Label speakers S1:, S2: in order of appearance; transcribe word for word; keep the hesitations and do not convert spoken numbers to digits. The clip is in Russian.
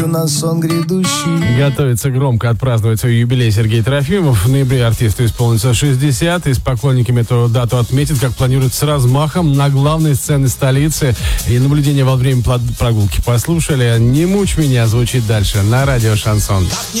S1: на сон грядущий.
S2: Готовится громко отпраздновать свой юбилей Сергей Трофимов. В ноябре артисту исполнится шестьдесят, и с поклонниками эту дату отметят, как планируют, с размахом на главной сцене столицы. И наблюдение во время прогулки послушали. «Не мучь меня» звучит дальше на радио «Шансон».